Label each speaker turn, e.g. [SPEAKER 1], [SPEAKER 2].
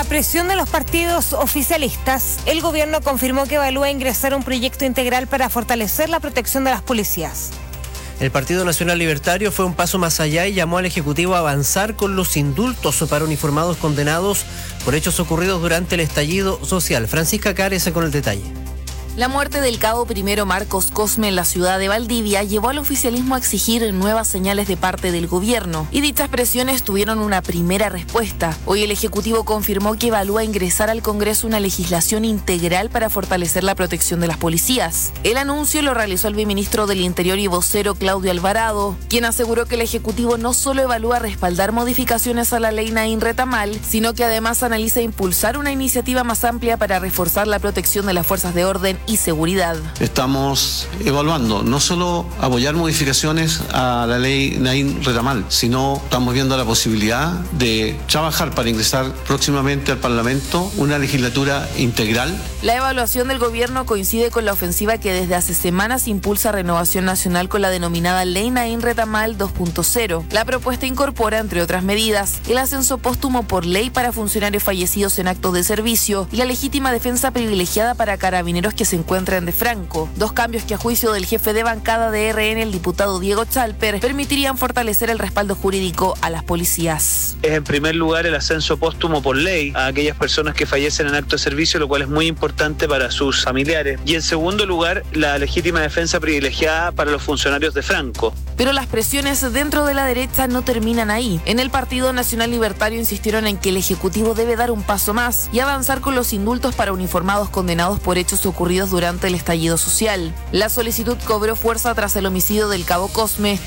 [SPEAKER 1] A presión de los partidos oficialistas, el gobierno confirmó que evalúa ingresar un proyecto integral para fortalecer la protección de las policías.
[SPEAKER 2] El Partido Nacional Libertario fue un paso más allá y llamó al Ejecutivo a avanzar con los indultos para uniformados condenados por hechos ocurridos durante el estallido social. Francisca Cárez con el detalle.
[SPEAKER 3] La muerte del cabo primero Marcos Cosme en la ciudad de Valdivia llevó al oficialismo a exigir nuevas señales de parte del gobierno, y dichas presiones tuvieron una primera respuesta. Hoy el Ejecutivo confirmó que evalúa ingresar al Congreso una legislación integral para fortalecer la protección de las policías. El anuncio lo realizó el viceministro del Interior y vocero Claudio Alvarado, quien aseguró que el Ejecutivo no solo evalúa respaldar modificaciones a la ley Naín Retamal, sino que además analiza impulsar una iniciativa más amplia para reforzar la protección de las fuerzas de orden y seguridad.
[SPEAKER 4] Estamos evaluando no solo apoyar modificaciones a la ley Naín Retamal, sino estamos viendo la posibilidad de trabajar para ingresar próximamente al Parlamento una legislatura integral.
[SPEAKER 3] La evaluación del gobierno coincide con la ofensiva que desde hace semanas impulsa Renovación Nacional con la denominada Ley Naín Retamal 2.0. La propuesta incorpora, entre otras medidas, el ascenso póstumo por ley para funcionarios fallecidos en actos de servicio y la legítima defensa privilegiada para carabineros que se encuentran de Franco. Dos cambios que a juicio del jefe de bancada de RN, el diputado Diego Chalper, permitirían fortalecer el respaldo jurídico a las policías.
[SPEAKER 5] Es en primer lugar el ascenso póstumo por ley a aquellas personas que fallecen en acto de servicio, lo cual es muy importante para sus familiares. Y en segundo lugar, la legítima defensa privilegiada para los funcionarios de Franco.
[SPEAKER 3] Pero las presiones dentro de la derecha no terminan ahí. En el Partido Nacional Libertario insistieron en que el Ejecutivo debe dar un paso más y avanzar con los indultos para uniformados condenados por hechos ocurridos durante el estallido social. La solicitud cobró fuerza tras el homicidio del cabo Cosme